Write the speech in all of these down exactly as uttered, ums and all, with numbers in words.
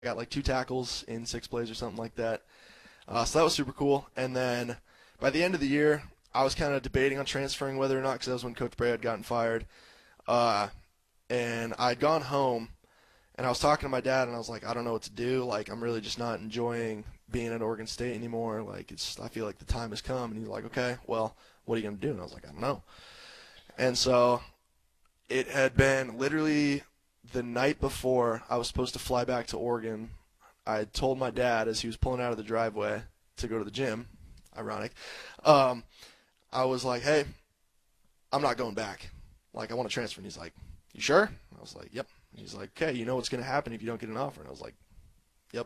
got like two tackles in six plays or something like that. Uh, so that was super cool. And then by the end of the year, I was kind of debating on transferring whether or not, because that was when Coach Bray had gotten fired. Uh, and I'd gone home, and I was talking to my dad, and I was like, I don't know what to do. Like, I'm really just not enjoying being at Oregon State anymore. Like, it's I feel like the time has come. And he's like, okay, well, what are you going to do? And I was like, I don't know. And so it had been literally the night before I was supposed to fly back to Oregon. I had told my dad as he was pulling out of the driveway to go to the gym, ironic, um, I was like, hey, I'm not going back. Like, I want to transfer. And he's like, you sure? I was like, yep. He's like, okay, you know what's going to happen if you don't get an offer. And I was like, yep.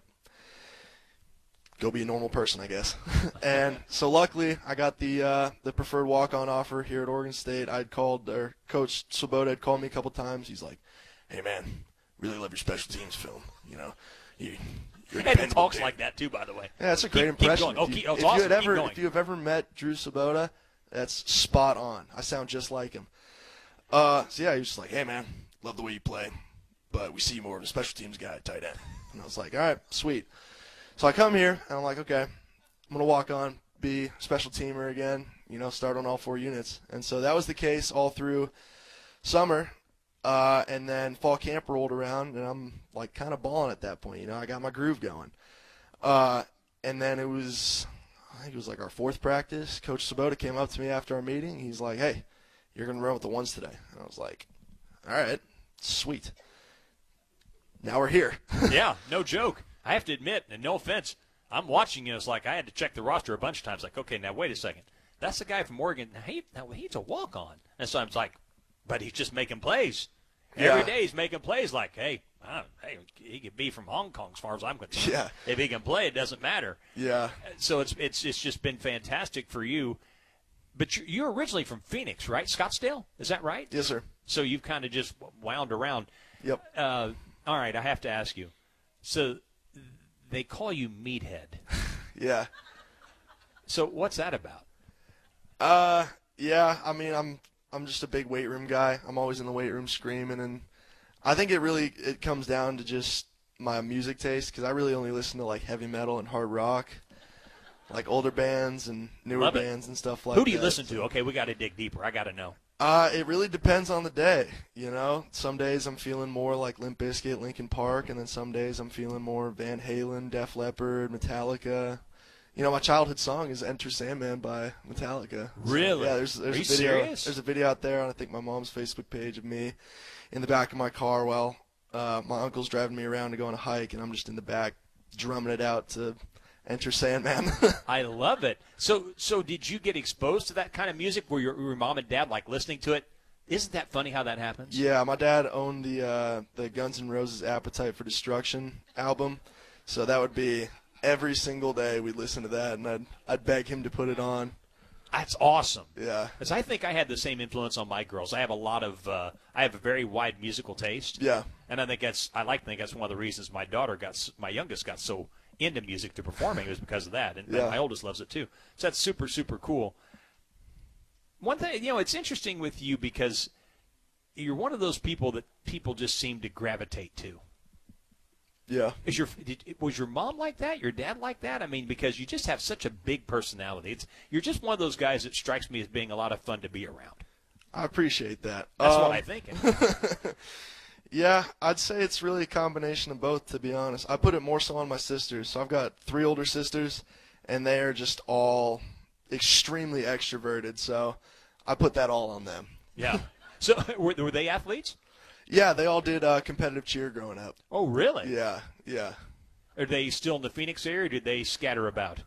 Go be a normal person, I guess. And so luckily I got the uh, the preferred walk-on offer here at Oregon State. I'd called, or Coach Swoboda had called me a couple times. He's like, hey, man, really love your special teams film. You know, you, you're and he talks dude. like that, too, by the way. Yeah, that's a great keep, impression. Keep going. If you, oh, keep, oh, if, awesome. you had ever, keep if you have ever met Drew Swoboda, that's spot on. I sound just like him. Uh, so, yeah, he was just like, hey, man, love the way you play, but we see you more of a special teams guy at tight end. And I was like, all right, sweet. So I come here, and I'm like, okay, I'm going to walk on, be a special teamer again, you know, start on all four units. And so that was the case all through summer. Uh, and then fall camp rolled around, and I'm, like, kind of balling at that point. You know, I got my groove going. Uh, and then it was, I think it was like our fourth practice. Coach Swoboda came up to me after our meeting. He's like, hey, you're going to run with the ones today. And I was like, all right, sweet. Now we're here. Yeah, no joke. I have to admit, and no offense, I'm watching you. It's like I had to check the roster a bunch of times. Like, okay, now wait a second. That's the guy from Oregon. He, now, he's a walk-on. And so I'm like, but he's just making plays. Yeah. Every day he's making plays like, hey, uh, hey, he could be from Hong Kong as far as I'm concerned. Yeah. If he can play, it doesn't matter. Yeah. So it's it's it's just been fantastic for you. But you're, you're originally from Phoenix, right? Scottsdale? Is that right? Yes, sir. So you've kind of just wound around. Yep. Uh, all right, I have to ask you. So they call you Meathead. Yeah. So what's that about? Uh, yeah, I mean, I'm I'm just a big weight room guy. I'm always in the weight room screaming, and I think it really it comes down to just my music taste, because I really only listen to like heavy metal and hard rock, like older bands and newer Love it. bands and stuff like that. Who do you listen to? Okay, we got to dig deeper. I got to know. Uh, it really depends on the day, you know. Some days I'm feeling more like Limp Bizkit, Linkin Park, and then some days I'm feeling more Van Halen, Def Leppard, Metallica. You know, my childhood song is "Enter Sandman" by Metallica. Really? Yeah, there's there's Are a you video. serious? There's a video out there on I think my mom's Facebook page of me in the back of my car while uh, my uncle's driving me around to go on a hike, and I'm just in the back drumming it out to "Enter Sandman." I love it. So, so did you get exposed to that kind of music? Were your, your mom and dad like listening to it? Isn't that funny how that happens? Yeah, my dad owned the uh, the Guns N' Roses "Appetite for Destruction" album, so that would be every single day we'd listen to that, and I'd I'd beg him to put it on. That's awesome. Yeah. Because I think I had the same influence on my girls. I have a lot of, uh, I have a very wide musical taste. Yeah. And I think that's, I like to think that's one of the reasons my daughter got, s- my youngest got so into music to performing was because of that. And, and Yeah. my oldest loves it too. So that's super, super cool. One thing, you know, it's interesting with you because you're one of those people that people just seem to gravitate to. Yeah. Is your did, was your mom like that? Your dad like that? I mean, because you just have such a big personality. It's you're just one of those guys that strikes me as being a lot of fun to be around. I appreciate that. That's Um, what I think. Yeah, I'd say it's really a combination of both, to be honest. I put it more so on my sisters. So I've got three older sisters, and they are just all extremely extroverted. So I put that all on them. Yeah. So were, were they athletes? Yeah, they all did uh, competitive cheer growing up. Oh, really? Yeah, yeah. Are they still in the Phoenix area, or did they scatter about?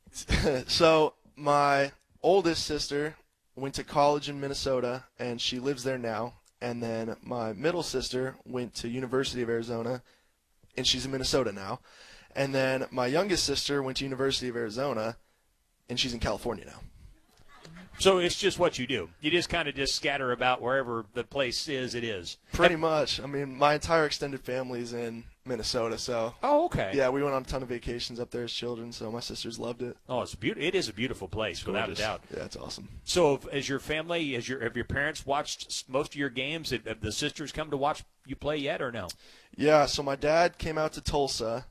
So my oldest sister went to college in Minnesota, and she lives there now. And then my middle sister went to University of Arizona, and she's in Minnesota now. And then my youngest sister went to University of Arizona, and she's in California now. So it's just what you do. You just kind of just scatter about wherever the place is, it is. Pretty much. I mean, my entire extended family's in Minnesota. So Oh, okay. yeah, we went on a ton of vacations up there as children. So my sisters loved it. Oh, it's beautiful. It is a beautiful place, without a Gorgeous. doubt. Yeah, it's awesome. So, as your family, as your have your parents watched s- most of your games? Have have the sisters come to watch you play yet, or no? Yeah, so my dad came out to Tulsa